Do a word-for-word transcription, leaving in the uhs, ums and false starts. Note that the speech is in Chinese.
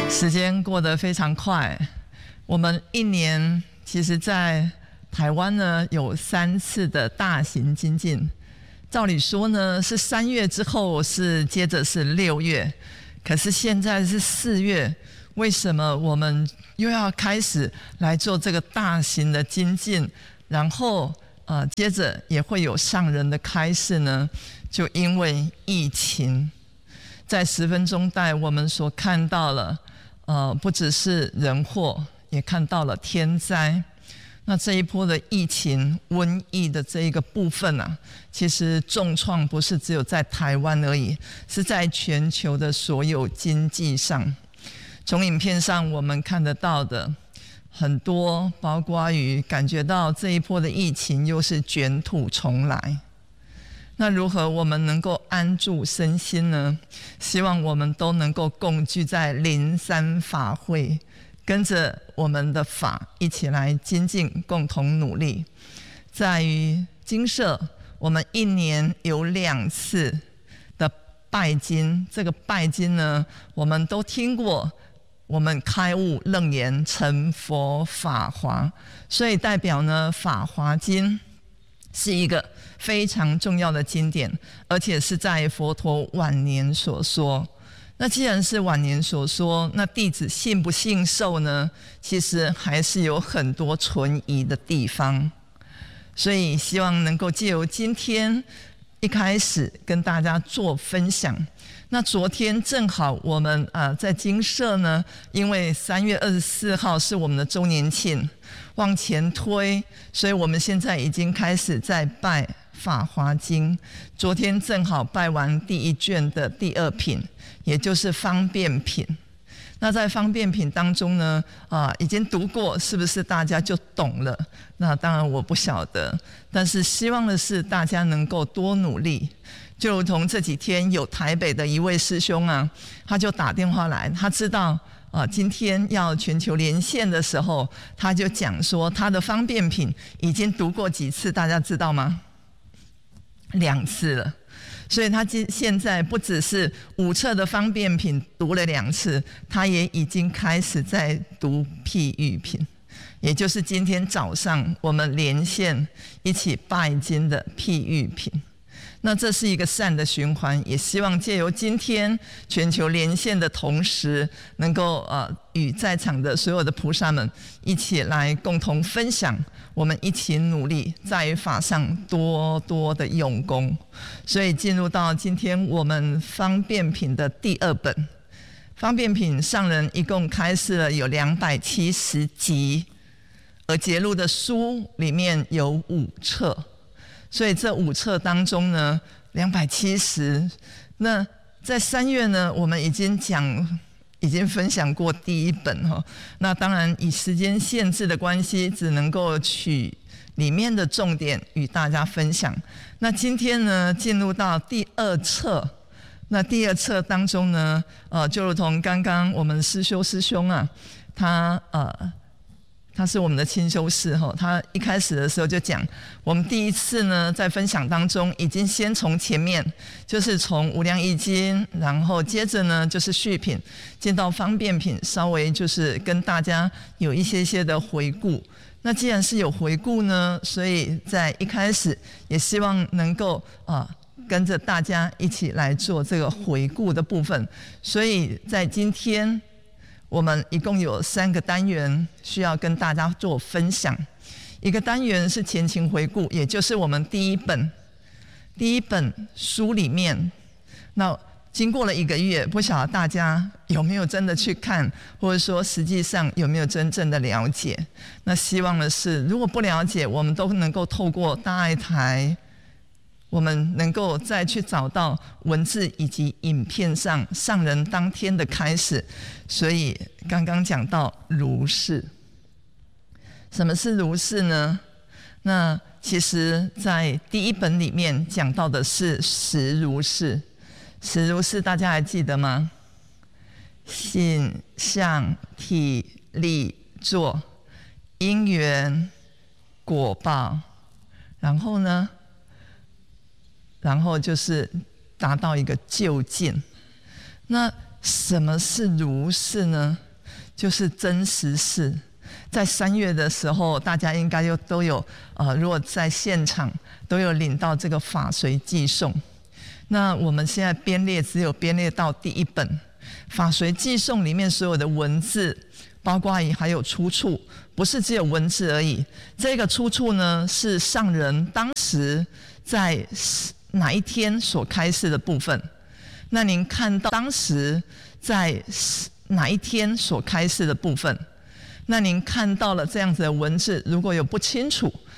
时间过得非常快，我们一年其实在台湾呢有三次的大型精进，照理说呢是三月之后是接着是六月，可是现在是四月，为什么我们又要开始来做这个大型的精进，然后呃接着也会有上人的开示呢？就因为疫情，在十分钟带我们所看到了呃不只是人祸，也看到了天灾。那这一波的疫情瘟疫的这一个部分啊，其实重创不是只有在台湾而已，是在全球的所有经济上。从影片上我们看得到的很多，包括于感觉到这一波的疫情又是卷土重来。那如何我们能够安住身心呢？希望我们都能够共聚在灵山法会，跟着我们的法一起来精进，共同努力。在于精舍，我们一年有两次的拜金，这个拜金呢，我们都听过，我们开悟楞严成佛法华，所以代表呢，法华经是一个非常重要的经典，而且是在佛陀晚年所说。那既然是晚年所说，那弟子信不信受呢？其实还是有很多存疑的地方，所以希望能够借由今天一开始跟大家做分享。那昨天正好我们呃在精舍呢，因为三月二十四号是我们的周年庆，往前推，所以我们现在已经开始在拜法华经。昨天正好拜完第一卷的第二品，也就是方便品。那在方便品当中呢，啊，已经读过，是不是大家就懂了？那当然我不晓得，但是希望的是大家能够多努力。就如同这几天有台北的一位师兄啊，他就打电话来，他知道啊，今天要全球连线的时候，他就讲说他的方便品已经读过几次，大家知道吗？两次了。所以他现在不只是五册的方便品读了两次，他也已经开始在读譬喻品，也就是今天早上我们连线一起拜经的譬喻品。那这是一个善的循环，也希望借由今天全球连线的同时，能够呃与在场的所有的菩萨们一起来共同分享，我们一起努力，在于法上多多的用功。所以进入到今天我们方便品的第二本，方便品上人一共开示了有两百七十集，而节录的书里面有五册。所以这五册当中呢，两百七十。那在三月呢，我们已经讲，已经分享过第一本哈。那当然以时间限制的关系，只能够取里面的重点与大家分享。那今天呢，进入到第二册。那第二册当中呢，呃，就如同刚刚我们师修师兄啊，他呃。他是我们的亲修士哈，他一开始的时候就讲，我们第一次呢在分享当中，已经先从前面，就是从无量易经，然后接着呢就是续品，进到方便品，稍微就是跟大家有一些些的回顾。那既然是有回顾呢，所以在一开始也希望能够啊、呃、跟着大家一起来做这个回顾的部分。所以在今天，我们一共有三个单元需要跟大家做分享。一个单元是前情回顾，也就是我们第一本第一本书里面，那经过了一个月，不晓得大家有没有真的去看，或者说实际上有没有真正的了解。那希望的是，如果不了解，我们都能够透过大爱台，我们能够再去找到文字以及影片上上人当天的开始。所以刚刚讲到如是，什么是如是呢？那其实在第一本里面讲到的是实如是。实如是大家还记得吗？性相体力作因缘果报，然后呢然后就是达到一个究竟。那什么是如是呢？就是真实事。在三月的时候，大家应该又都有呃，如果在现场都有领到这个法随记诵。那我们现在编列只有编列到第一本法随记诵里面所有的文字，包括也还有出处，不是只有文字而已。这个出处呢，是上人当时在哪一天所开示的部分。那您看到当时在哪一天所开示的部分，那您看到了这样子的文字，如果有不清楚，